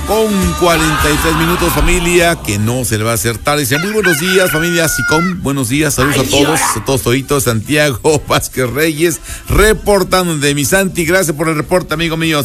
8:43, familia, que no se le va a hacer tarde. Dice, muy buenos días, familia SICOM, buenos días, saludos a todos toditos. Santiago Vázquez Reyes, reportando de mi Santi, gracias por el reporte, amigo mío.